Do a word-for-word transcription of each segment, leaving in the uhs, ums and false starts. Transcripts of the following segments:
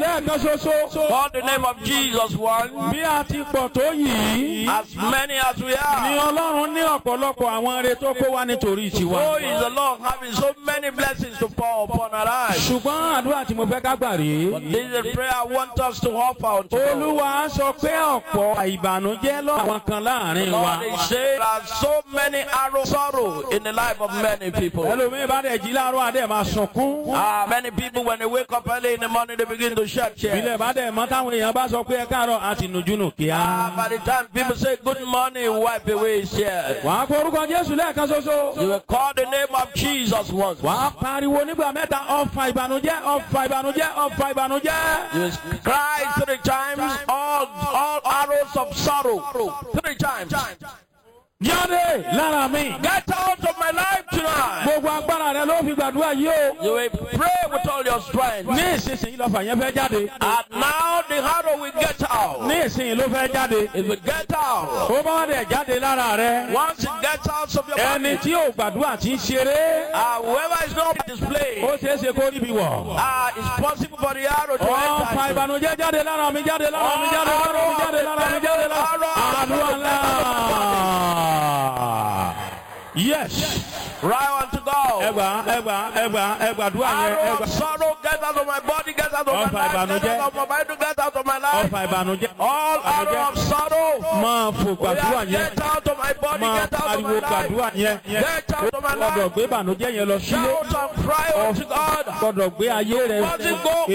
lẹ́ẹ̀kan ṣoṣo. Call the name of Jesus once. Bí a ti pọ̀ tó yìí. As many as we are. Ni Ọlọ́run ní ọ̀pọ̀lọpọ̀ àwọn ire tó kó wá nítorí tiwa. So is the Lord having so many blessings to pour upon our lives. Ṣùgbọ́n àdúrà tí mo fẹ́ ká gbà rèé. But this is a prayer I want us to offer unto God. Olúwa sọ pé ọ̀pọ̀ ìbànújẹ́ lọ́wọ́ kan láàrin wa. Lord, he said there are so many arrows sorrow in the life of many people. Ẹlòmíì bá dẹ̀ jí láàárọ̀ adé máa sunkún. Ah, many people when they wake up early in the morning they begin to shed tears. Ilé bá dẹ̀ mọ́ táwọn èèyàn bá sọ pé ẹ káàárọ̀ àti nùjúnù kíá. Ah, by the time people say good morning, wipe away his tears. Wàá kó orúkọ Jésù lẹ́ẹ̀kan ṣoṣo. You will call the name of Jesus once. Wàá pariwo nígbà mẹ́ta ọ̀fà ìbànújẹ́ ọ̀fà ìbànújẹ́ ọ̀fà ìbànújẹ́. You will cry three times all all arrows of sorrow. Three times. Jáde lára mi. Get out of my life tonight. Gbogbo agbára rẹ ló fi gbàdúrà yìí o. You will pray with all your strength. Ní ìsinsìnyí lọ́fà yẹn fẹ́ jáde. And now the arrow will get out. Ní ìsinsìnyí ló fẹ́ jáde. It will get out. Ó bá wá dẹ̀ jáde lára rẹ. Once it gets out of your Ẹni body, tí ò gbàdúrà tí ń ṣeré. uh, whoever is not displayed, Ó ṣeé ṣe kó ríbi wọ̀. uh, it's possible for the arrow to Ọ̀fà enter. ìbànújẹ́ jáde lára mi jáde lára mi jáde lára mi jáde lára mi jáde lára. Àdúrà ńlá. Yes. Right on to go. Ẹgbà ẹgbà ẹgbà ẹgbà dúà yẹn Arrow ẹgbà. of sorrow, get out of my body, get out of my Ọ̀fà life, get ìbànújẹ́. out of my mind, get out of my life. Ọ̀fà ìbànújẹ́. All arrow of sorrow, Máa fò gbàdúrà yẹn. get out of my body, Máa get out of my pariwo life. gbàdúrà yẹn. Get out of my Gbọ́dọ̀ life. gbé ìbànújẹ́ yẹn lọ sílé. Shout and cry unto God. Gbọ́dọ̀ gbé ayé rẹ̀ èèwọ̀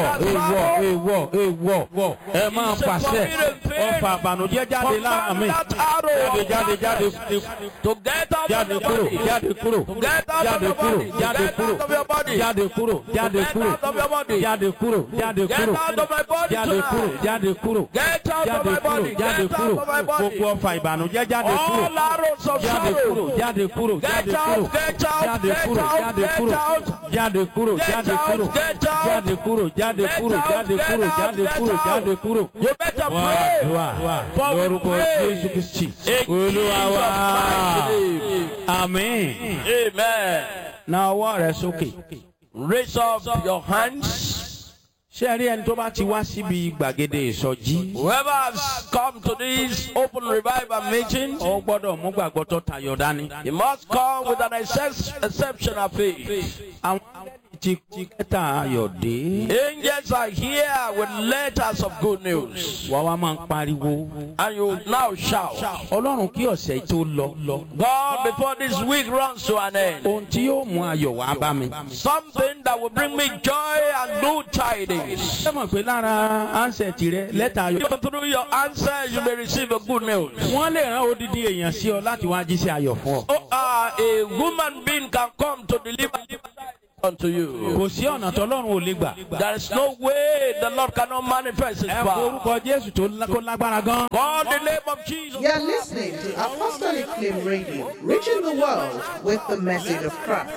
èèwọ̀ èèwọ̀ èèwọ̀. Ẹ máa pàṣẹ. Ọ̀fà ìbànújẹ́ jáde lára mi. Jáde jáde jáde To get out of jáde your kúrò body. jáde kúrò To get out of jáde your kúrò body. jáde Get kúrò out of your body. jáde kúrò jáde Get kúrò out of your body. jáde kúrò jáde Get kúrò out of my body jáde kúrò tonight. jáde kúrò Get out of jáde my kúrò body. jáde Get kúrò out of my body. gbogbo ọfà ìbànújẹ́ jáde kúrò All arrows of jáde kúrò sorrow. jáde kúrò jáde Get kúrò out, get out, jáde get kúrò out, jáde get kúrò out. jáde kúrò Get jáde out, kúrò get out. jáde kúrò jáde Get kúrò out, jáde get kúrò out, jáde get kúrò out. jáde kúrò. You better Wá pray. àdúrà For we lórúkọ pray. Jésù Kristi In Olúwa wa. Jesus' mighty name. Àmín. Amen. Na ọwọ́ rẹ sókè. Raise up your hands. Ṣé ẹ rí ẹni tó bá ti wá síbi gbàgede ìsọjí? Whoever has come to this open revival meeting, Ó gbọ́dọ̀ mú gbàgbọ́ tó tayọ dání. he must come with an excess, exceptional faith. Àwọn ti ti kẹta ayọ̀ dé. Angels are here with letters of good news. Wà wá máa ń pariwo. And you now shout, Ọlọ́run kí ọ̀sẹ̀ yìí tó lọ. God, before this week runs to an end, Ohun tí yóò mú ayọ̀ wá bá mi. something that will bring me joy and good tidings. Ṣé mọ̀ pé lára ánsẹ̀tì rẹ lẹ́tà ayọ̀? Even through your answer, you may receive a good news. Wọ́n lè rán odidi èèyàn sí ọ láti wá jíṣẹ́ ayọ̀ fún ọ. Oh, uh, a woman being can come to deliver unto you. Kò sí ọ̀nà tọ́lọ́run ò lè gbà. There is no way the Lord cannot manifest His Ẹ power. forúkọ Jésù tó lá- kó lágbára gan. Call the name of Jesus. You're listening to Apostolic Flame Radio, reaching the world with the message of Christ.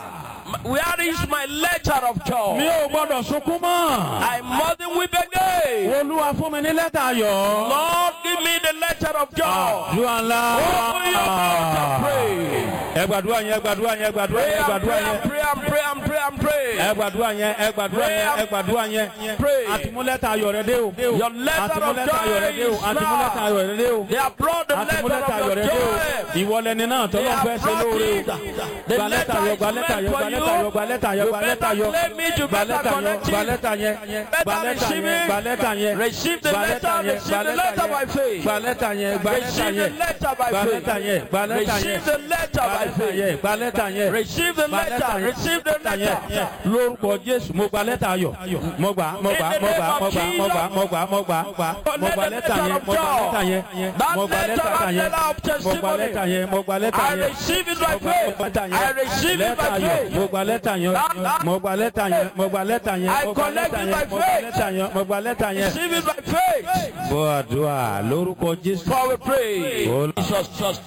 Where is my letter of Mi joy? ò gbọ́dọ̀ sunkún mọ́. I mustn't weep again. Olúwa fún mi ní lẹ́tà ayọ̀. Lord, give me the letter of joy. Àdúrà ńlá. Open your mouth and pray. Ẹ gbàdúrà yẹn, ẹ gbàdúrà yẹn, ẹ gbàdúrà Pray yẹn, ẹ and gbàdúrà pray yẹn. and pray and pray and pray and pray. Ẹ gbàdúrà yẹn, ẹ gbàdúrà yẹn, ẹ gbàdúrà yẹn. Pray. Àtìmúlẹ́tà ayọ̀ rẹ dé o. Your letter of Àtìmúlẹ́tà ayọ̀ rẹ dé o. joy is Àtìmúlẹ́tà ayọ̀ rẹ dé o. They have brought the letter Àtìmúlẹ́tà ayọ̀ of rẹ your dé o. joy. Ìwọlẹ̀ ni náà They tọ́lọ́ fẹ́ have ṣe brought lóore it. o. The Gba lẹ́tà letter ayọ̀, is gba lẹ́tà meant ayọ̀, for gba lẹ́tà ayọ̀, you. gba lẹ́tà ayọ̀, You gba lẹ́tà better ayọ̀. claim it, you Gba better lẹ́tà yẹn, connect gba it. lẹ́tà yẹn, gba Better lẹ́tà receive yẹn, it. gba lẹ́tà yẹn. Receive the Gba letter, lẹ́tà yẹn, receive gba the lẹ́tà letter yẹn. by faith. Gba lẹ́tà yẹn, gba lẹ́tà Receive the yẹn. letter by Gba faith. lẹ́tà yẹn, gba lẹ́tà yẹn. Receive the letter Gba by lẹ́tà faith. yẹn, gba lẹ́tà yẹn. Receive the Gba lẹ́tà letter. yẹn. Receive the Lẹ́tà yẹn. letter. Lórúkọ Jésù, mo gba lẹ́tà ayọ̀. Mo gbà, mo gbà, mo gbà, mo gbà, mo gbà, mo gbà, mo gbà, mo gbà. Mo gba lẹ́tà yẹn, mo gba lẹ́tà yẹn. Mo gba lẹ́tà yẹn. Mo gba lẹ́tà yẹn, mo gba lẹ́tà I yẹn. receive it by Mo gba faith. lẹ́tà yẹn. I receive it Lẹ́tà by ayọ̀. faith. Mo gba lẹ́tà yẹn. Mo gba lẹ́tà yẹn. Mo gba lẹ́tà yẹn. I Mo gba collect lẹ́tà it yẹn. by Mo gba faith. lẹ́tà yẹn. Mo gba lẹ́tà yẹn. Receive it by faith. Bọ́ àdúrà lórúkọ Jésù. For we pray. Olú- Jesus, Jesus.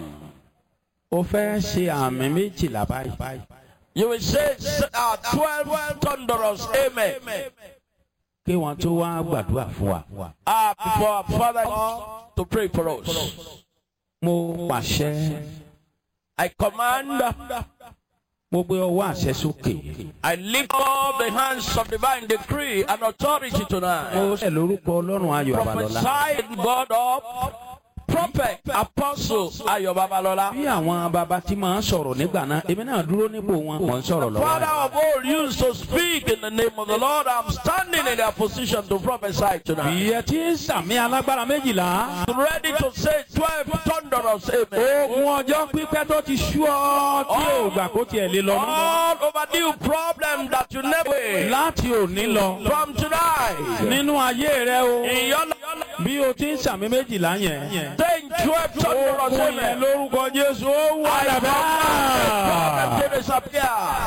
Ó fẹ́ ṣe àmì méjìlá báyìí. You will say uh, twelve thunderous amen. Kí wọ́n tó wá gbàdúrà fún wa. Uh, before our Father to pray for us. Mo pàṣẹ I command Mo gbé ọwọ́ àṣẹ sókè. I lift up the hands of divine decree and authority tonight. Mo ṣe lórúkọ Ọlọ́run Ayọ̀ Babalọ́lá. Prophesy God up. Prophet, apostle Ayọ̀ Babalọ́lá. Bí àwọn bàbá tí máa ń sọ̀rọ̀ nígbà náà, èmi náà dúró nípò wọn. Wọ́n ń sọ̀rọ̀ lọ́wọ́. Father of all used to speak in the name of the Lord. I'm standing in their position to prophesy tonight. Ìyẹn tí ń sàmì alágbára méjìlá. Ready to say twelve thunderous amen. Ogun ọjọ́ pípẹ́ tó ti sú ọ tí ò gbà kó tiẹ̀ lé lọ. All overdue problem that you never. Láti òní lọ. From tonight. Nínú ayé rẹ o. In your life. Bí o ti ń sàmì méjìlá yẹn. Saying twelve thunderous Ogun yẹn amen. lórúkọ Jésù ó wà lábẹ́. Problem to disappear.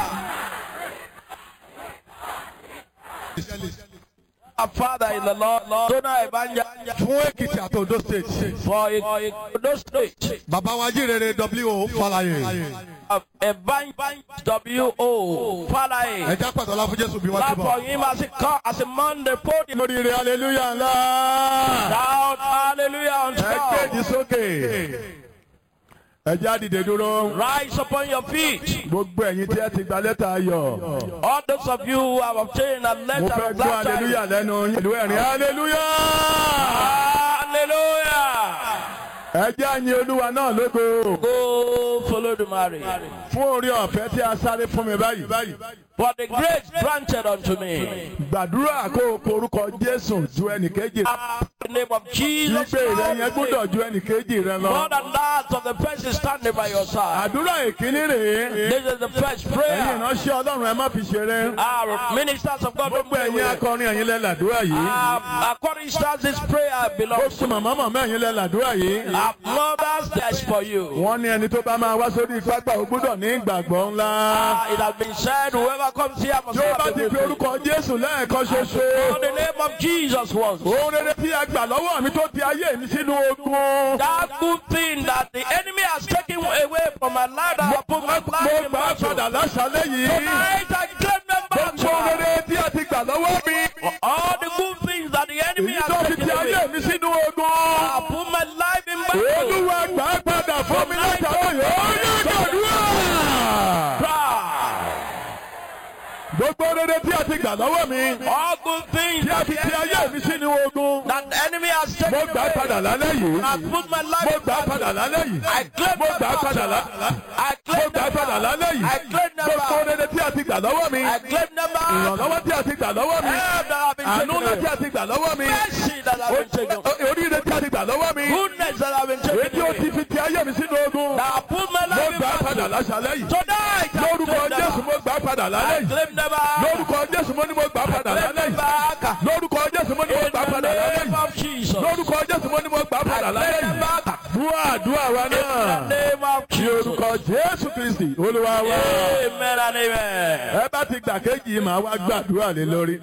Our Father in the Lord, Lord, Dona Ebanja, fún Èkìtì àti Ondo state. for Ondo State, Bàbá wa jíire W O Fálàyé. Ebanja W O Falaye. Ẹja pàtó ọlá fún Jésù bí wọ́n ti Clap for bọ̀. him as he come as a man the podium. Lórí ire hallelujah ńlá. Shout hallelujah on Ẹ kéèdì top. sókè. Ẹja dìde dúró. Rise upon your feet. Gbogbo ẹ̀yin tí ẹ ti gba lẹ́tà ayọ̀. All those of you who have obtained a Mo letter fẹ́ of gbọ́ glad hallelujah tidings. lẹ́nu yín. Ìlú ẹ̀rín hallelujah. Hallelujah. Ẹja yin Olúwa náà lógo. Go follow the marriage. Fún orí ọ̀fẹ́ tí a sáré fún mi báyìí. For the grace granted unto me. Gbàdúrà kó o porúkọ Jésù ju ẹnìkejì rẹ. In the name of Jesus. Ìgbé rẹ yẹn gbọ́dọ̀ ju ẹnìkejì rẹ lọ. More than that of the person standing by your side. Àdúrà ìkíní rèé. This is the first Ẹ̀yin prayer. ìránṣẹ́ Ọlọ́run ẹ má fi ṣeré. Our ministers of God don't Gbogbo play ẹ̀yin with it. akọrin ẹ̀yin lẹ làdúrà yìí. Um, according to this prayer belongs Gbogbo màmá màmá ẹ̀yin lẹ làdúrà yìí. our mothers. That's for you. Wọ́n ní ẹni tó bá máa wá sórí pápá ó gbọ́dọ̀ ní ìgbàgbọ́ ńlá. Uh, it has been said, whoever comes here must Tí ó have bá the ti good fi faith. orúkọ Jésù lẹ́ẹ̀kan In ṣoṣo. the name of Jesus once. Ohun rere tí a gbà lọ́wọ́ mi tó ti ayé mi sínú ogun. That good thing that the enemy has taken away from my life, that I put my Mo life in gbà á battle. padà láṣálẹ́ yìí. Tonight I claim them back. Gbogbo ohun rere tí a ti gbà lọ́wọ́ mi. All the good things that the enemy Èyí tó has fi taken ti ayé away. mi sínú I ogun. put my life in battle. Olúwa gbà á padà fún mi látàrí yìí. Ó yẹ gbàdúrà. Gbogbo rere tí a ti gbà lọ́wọ́ mi. All good things Tí a that fi the ti ayé enemy, mi sínú ogun. that the enemy has taken Mo gbà á away. padà lálẹ́ yìí. I put my life Mo in gbà á padà battle. lálẹ́ yìí. I claim Mo them gbà á back. padà lálẹ́. I Mo claim gbà á them padà back. lálẹ́ yìí. I claim them Gbogbo back. rere tí a ti gbà lọ́wọ́ mi. I claim them back. Ìrànlọ́wọ́ tí a ti gbà lọ́wọ́ mi. Help that have been Àánú taken ńlá tí away. a ti gbà lọ́wọ́ mi. Mercy that have been taken away. Oríire tí a ti gbà lọ́wọ́ mi. Goodness that have been Èyí taken tí ó ti away. fi ti ayé mi sínú ogun. Now I put my Mo life in gbà á padà battle. láṣálẹ́ yìí. Tonight I Lórúkọ claim them Jésù back. mo gbà á padà lálẹ́ I yìí. claim them back. Lórúkọ Jésù mo ní mo gbà á padà Claim lálẹ́ them yìí. back. Lórúkọ Jésù mo ní mo In gbà á the padà lálẹ́ name yìí. of Jesus. Lórúkọ Jésù mo ní mo gbà á padà I lálẹ́ claim them yìí. back. Dúà àdúrà wa In the náà. name of Ní Jesus. orúkọ Jésù Kristi Olúwa wa. Amen and amen. Ẹ bá ti gbà kéjì yìí màá wá gbàdúrà lé lórí.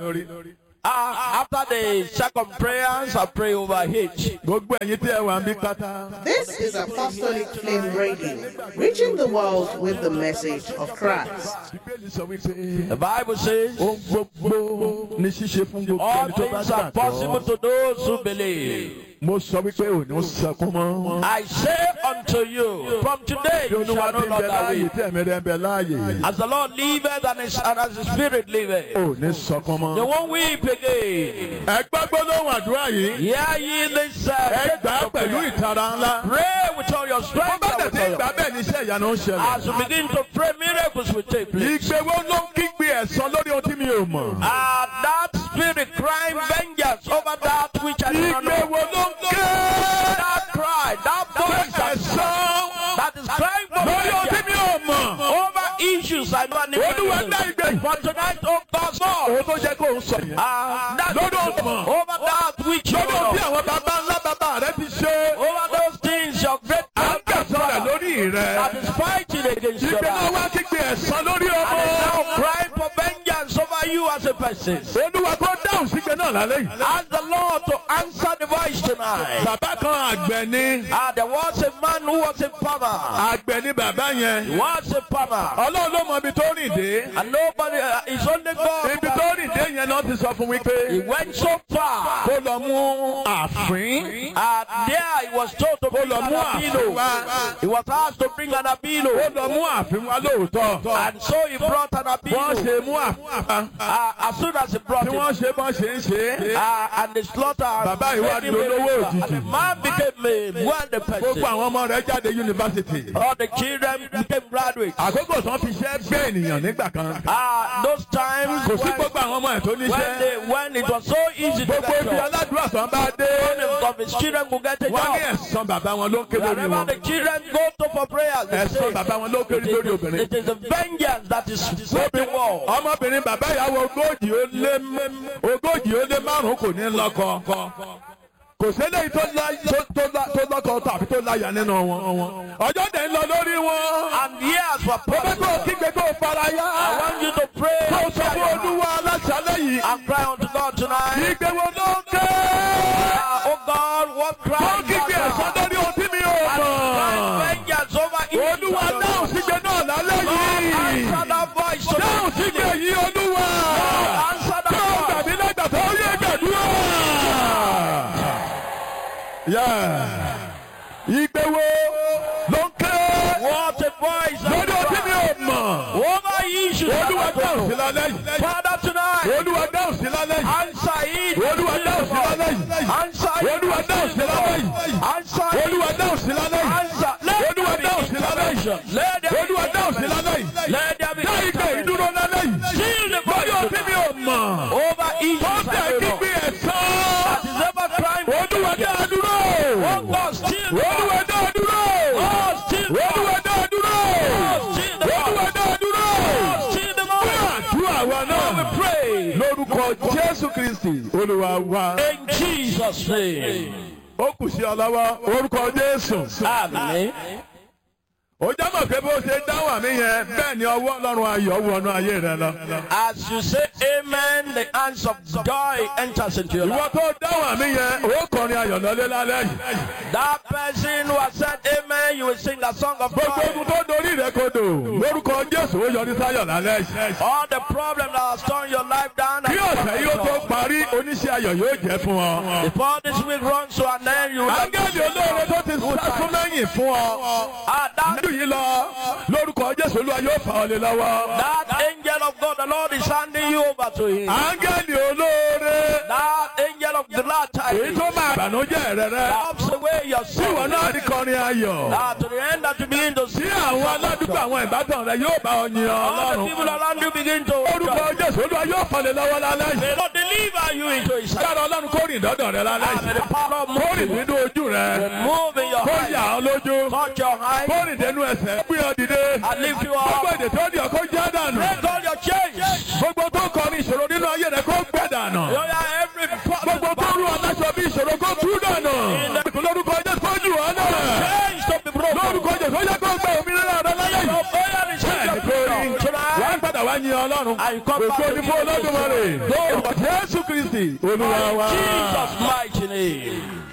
Uh, after the second prayers, I pray over H. Gbogbo ẹ̀yin tí ẹ wà ń bí pátá. This is Apostolic Flame Radio, reaching the world with the message of Christ. Bíbélì sọ wípé The Bible says, ohun gbogbo ní ṣíṣe fún gbogbo all ẹni tó bá things are possible gbàgbọ́. to those who believe. Mo sọ wípé ò ní sọkún mọ́. I say unto you, from today Bí you Olúwa shall ti no ń bẹ longer láàyè weep. tí ẹ̀mí rẹ̀ ń bẹ láàyè. As the Lord liveth and, his, and as the Spirit liveth, Ò ní sọkún you mọ́. won't weep again. Ẹ gbọ́ gbólóhùn àdúrà yìí. Hear ye this Ẹ gbà á uh, pẹ̀lú ìtara ńlá. Pray with all your Bó strength. bá and tẹ̀ with sí all your- ìgbà bẹ́ẹ̀ ni iṣẹ́ ìyanu ń ṣẹlẹ̀. As you begin to pray, miracles will take place. Ìgbéwó ló ń kígbe ẹ̀san lórí ohun tí mi ò mọ̀. Uh, that spirit crying vengeance over that which I do not know. Ìgbéwó ló ń ké That cry, that voice that, ẹ̀san that is crying for lórí ohun tí mi vengeance ò mọ̀. over issues I don't Olúwa dá know. ìgbé. For tonight, oh God, Lord, Òun tó jẹ́ kó ń sọ yẹn. uh, that Lórí ohun mọ̀. over that which you Lórí ohun tí know, àwọn bàbá ńlá bàbá rẹ ti ṣe. over those things your great À ń kẹ̀sán rẹ̀ lórí rẹ̀. that is fighting against your Ìgbé náà life. wá kígbe ẹ̀san lórí And is ọmọ. now crying for vengeance over you as was a person. Olúwa kó dáhùn sígbe náà lálẹ́ yìí. Ask the Lord to answer the voice tonight. Bàbá kan àgbẹ̀ ni. Ah, there was a man who was a farmer. Àgbẹ̀ ni bàbá yẹn. He was a farmer. Ọlọ́run ló mọ ibi tó rìn dé. And nobody, uh, it's only God. Ibi tó rìn dé yẹn náà ti sọ fún mi pé. He went so far. Kó lọ mú àfín. And there he was told to bring lọ an mú àfín abilo. wá. He was asked to bring an Ó abilo. lọ mú àfín wá lóòótọ́. And so he brought an Wọ́n abilo. ṣe mú àfín. Uh, as soon as he brought Tí it, wọ́n ṣe bọ́n ṣe ń ṣe. uh, and the slaughter, Bàbá ìwà made him dolówó a- òjijì. and the man became a wealthy Gbogbo person. àwọn ọmọ rẹ̀ jáde yunifásitì. All the children became graduates. Àkókò tán fi ṣẹ́ gbé ènìyàn nígbà kan. Ah, those times Kò sí when, gbogbo àwọn ọmọ ẹ̀ tó when, níṣẹ́. they, when it was so easy to Gbogbo get ibi jobs, aládùúrà tán bá dé. none of his children could get a Wọ́n ní job. ẹ̀san bàbá wọn ló ń ké lórí Whenever wọn. the children go to for prayers, they say, Ẹ̀san bàbá wọn ló ń ké lórí obìnrin. it is a vengeance that is sweeping war. Ọmọbìnrin bàbá ìyàwó ogójì ó lé ogójì ó lé márùn-ún kò ní lọ́kọ. Kò séléyìí tó lá- tó- tó lá- tó lọ́kọ tàbí tó láyà nínú wọn. Ọjọ́ dẹ̀ ń lọ lórí wọn. And years were Ó fẹ́ passed. kó o kígbe kó o fara I yá. want you to pray Kó o sọ fún Olúwa aláṣálẹ̀ yìí. and cry unto God tonight. Ìgbé wo ló ń ké? Ah, oh God, what Kó cry o is kígbe ẹ̀san that? lórí ohun tí mi ò mọ̀. Vengeance over evil. Olúwa dáhùn sígbe náà lálẹ́ yìí. Answer that voice Dáhùn tonight. sígbe yìí Olúwa. Answer that Dáhùn voice. tàbí lẹ́gbàá tó yẹ gbàdúrà. Ìgbé wo ló ń ké? What a voice. Lórí ohun tí mi ò mọ̀. Over issues. Olúwa dáhùn sí lálẹ́ yìí. Father tonight. Olúwa dáhùn sí lálẹ́ yìí. Answer it. Olúwa dáhùn sí lálẹ́ yìí. Answer it. Olúwa dáhùn sí lálẹ́ yìí. Answer it. Olúwa dáhùn sí lálẹ́ yìí. Answer. Let Olúwa there be dáhùn sí lálẹ́ yìí. intervention. Let there be Olúwa dáhùn sí lálẹ́ yìí. Let there be Dá ìgbé intervention. ìdúró lálẹ́ yìí. Seal the Lórí ohun tí voice mi ò mọ̀. over Tó issues. tẹ̀ kígbe ẹ̀san. That is ever crying. Olúwa dá a dúró. Oh God, still the Olúwa dá a dúró. Oh, still the Olúwa dá a dúró. still the Olúwa dá a dúró. still the Fún àdúrà wa náà. pray. Lórúkọ Jésù Kristì, Olúwa wa. In Jesus' name. Ó kù sí ọ lọ́wọ́. Orúkọ Jésù. Amen. Ó jábọ̀ pé bó ṣe dáwà mí yẹn bẹ́ẹ̀ ni ọwọ́ Ọlọ́run ayọ̀ wọnú ayé rẹ lọ. As you say amen, the hands of joy enters into your Ìwọ life. tó dáwà mí yẹn, ó kọrin ayọ̀ lọ́lé lálẹ́ yìí. That person who has said amen, you will sing a song of Gbogbo joy. ogun tó dorí rẹ kodò, lórúkọ Jésù ó yọrí sáyọ̀ lálẹ́ yìí. All the problems that have torn your life down. Kí ọ̀sẹ̀ yìí ó tó parí, oníṣẹ́ ayọ̀ yóò jẹ́ fún ọ. Before this week runs to an end, you will have Áńgẹ́lì olóore tó ti sásún lẹ́yìn fún ọ. Ah, that, Nínú yìí lọ, lórúkọ Jésù Olúwa yóò fà ọ́ lé lọ́wọ́. that angel of God, the Lord is handing you over to him. Áńgẹ́lì olóore, That angel of the Lord èyí tó máa bànújẹ́ rẹ rẹ. helps away your Tí ìwọ sin. náà rí kọrin ayọ̀. Ah, to the end that you begin to Tí see àwọn aládùúgbò àwọn ìbátan rẹ yóò bá ọ yin all the Ọlọ́run. people around you begin to Orúkọ Jésù Olúwa yóò fà lé lọ́wọ́ lálẹ́ yìí. may Lord deliver you into his hand. Yára Ọlọ́run kó rìn dọ́dọ̀ rẹ lálẹ́ And may yìí. the power of Kó rìn moving nínú ojú rẹ. move in your Kó heart, yà ọ́ lójú. touch your Kó eyes, rìn dénú ẹsẹ̀. Gbé ọ dìde. and lift you Gbogbo up. èdè tó di ọkọ jẹ́ dànù. Break all your chains. Gbogbo tó kọrin ìṣòro nínú ayé rẹ kó gbẹ dànù. You are every problem. Gbogbo tó rú aláṣọ bí ìṣòro kó tú dànù. Lórúkọ Jésù kó jù ọ́ náà. Chains to be broken. Lórúkọ Jésù ó yẹ kó gbẹ òmìnira rẹ lálẹ́ yìí. Your prayer is Bẹ́ẹ̀ni kò rí. tonight. Wọ́n padà wá yin Ọlọ́run. I come back Ògo to ni fún Olódùmarè. Jesus. Jésù Kristi Olúwa wa. Jesus' mighty name.